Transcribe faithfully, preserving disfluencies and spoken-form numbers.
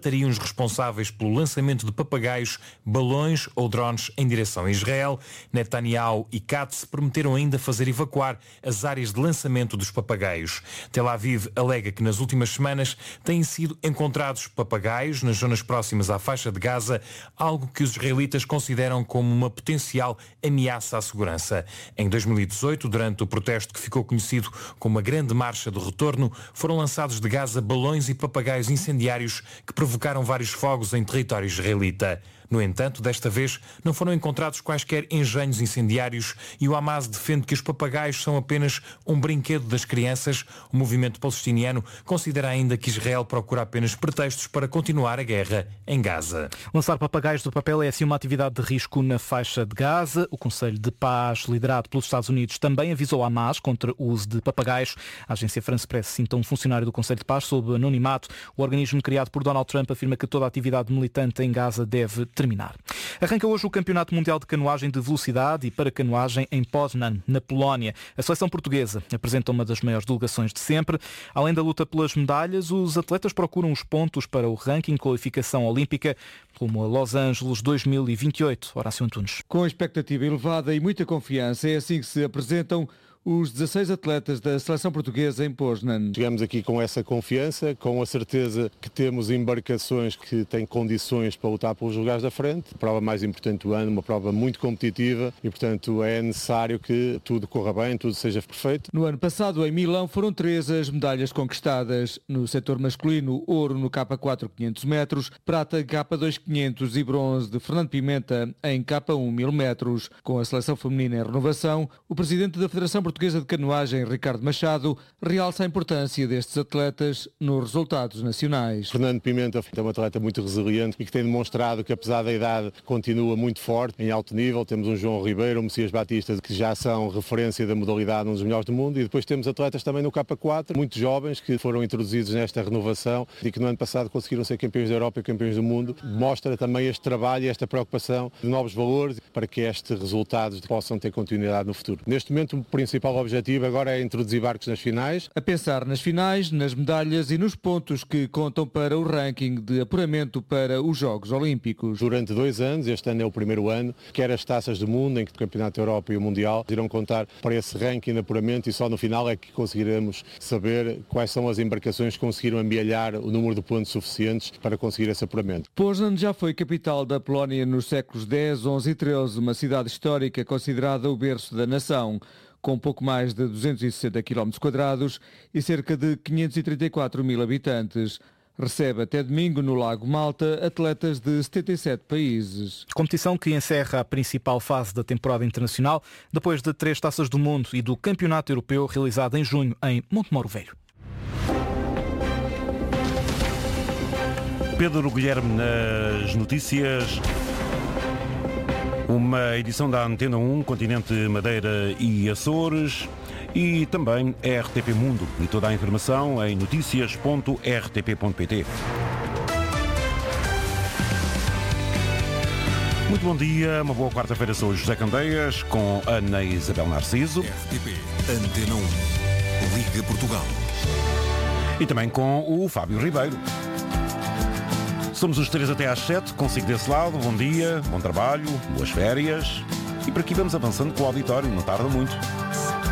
matariam os responsáveis pelo lançamento de papagaios, balões ou drones em direção a Israel. Netanyahu e Katz prometeram ainda fazer evacuar as áreas de lançamento dos papagaios. Tel Aviv alega que nas últimas semanas têm sido encontrados papagaios nas zonas próximas à faixa de Gaza, algo que os israelitas consideram como uma potencial ameaça à segurança. Em dois mil e dezoito, durante o protesto que ficou conhecido como a Grande Marcha do Retorno, foram lançados de Gaza balões e papagaios incendiários que provocaram vários fogos em território israelita. No entanto, desta vez não foram encontrados quaisquer engenhos incendiários e o Hamas defende que os papagaios são apenas um brinquedo das crianças. O movimento palestiniano considera ainda que Israel procura apenas pretextos para continuar a guerra em Gaza. Lançar papagaios do papel é assim uma atividade de risco na faixa de Gaza. O Conselho de Paz, liderado pelos Estados Unidos, também avisou a Hamas contra o uso de papagaios. A agência France Press cita um funcionário do Conselho de Paz sob anonimato. O organismo criado por Donald Trump afirma que toda a atividade militante em Gaza deve terminar. Arranca hoje o Campeonato Mundial de Canoagem de Velocidade e para canoagem em Poznan, na Polónia. A seleção portuguesa apresenta uma das maiores delegações de sempre. Além da luta pelas medalhas, os atletas procuram os pontos para o ranking qualificação olímpica, como a Los Angeles dois mil e vinte e oito. Horácio Antunes. Com expectativa elevada e muita confiança, é assim que se apresentam os dezasseis atletas da seleção portuguesa em Poznan. Chegamos aqui com essa confiança, com a certeza que temos embarcações que têm condições para lutar pelos lugares da frente. A prova mais importante do ano, uma prova muito competitiva e, portanto, é necessário que tudo corra bem, tudo seja perfeito. No ano passado, em Milão, foram três as medalhas conquistadas. No setor masculino, ouro no K quatro quinhentos metros, prata K dois quinhentos e bronze de Fernando Pimenta em K um mil metros. Com a seleção feminina em renovação, o presidente da Federação Portuguesa de Canoagem, Ricardo Machado, realça a importância destes atletas nos resultados nacionais. Fernando Pimenta é um atleta muito resiliente e que tem demonstrado que, apesar da idade, continua muito forte, em alto nível. Temos um João Ribeiro, um Messias Batista, que já são referência da modalidade, um dos melhores do mundo. E depois temos atletas também no K quatro, muito jovens, que foram introduzidos nesta renovação e que no ano passado conseguiram ser campeões da Europa e campeões do mundo. Mostra também este trabalho e esta preocupação de novos valores para que estes resultados possam ter continuidade no futuro. Neste momento, o principal O objetivo agora é introduzir barcos nas finais. A pensar nas finais, nas medalhas e nos pontos que contam para o ranking de apuramento para os Jogos Olímpicos. Durante dois anos, este ano é o primeiro ano, quer as taças do mundo, em que o Campeonato da Europa e o Mundial irão contar para esse ranking de apuramento e só no final é que conseguiremos saber quais são as embarcações que conseguiram amealhar o número de pontos suficientes para conseguir esse apuramento. Poznan já foi capital da Polónia nos séculos dez, onze e treze, uma cidade histórica considerada o berço da nação. Com pouco mais de duzentos e sessenta quilómetros quadrados e cerca de quinhentos e trinta e quatro mil habitantes. Recebe até domingo no Lago Malta atletas de setenta e sete países. Competição que encerra a principal fase da temporada internacional depois de três taças do mundo e do Campeonato Europeu realizado em junho em Montemoro Velho. Pedro Guilherme nas notícias. Uma edição da Antena um, Continente, Madeira e Açores e também R T P Mundo e toda a informação em notícias ponto r t p ponto p t. Muito bom dia, uma boa quarta-feira, sou o José Candeias com Ana Isabel Narciso. R T P Antena um, Liga Portugal. E também com o Fábio Ribeiro. Somos os três até às sete, consigo desse lado. Bom dia, bom trabalho, boas férias. E por aqui vamos avançando com o auditório, não tarda muito.